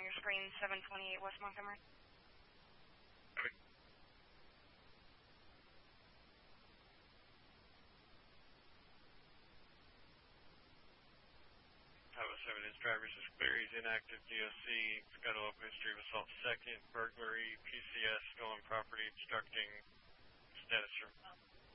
your screen, 728 West Montgomery. Copy. Highway 7 is drivers is clear. He's inactive. DOC. He's got a local history of assault second, burglary, PCS, stolen property, obstructing. Status room.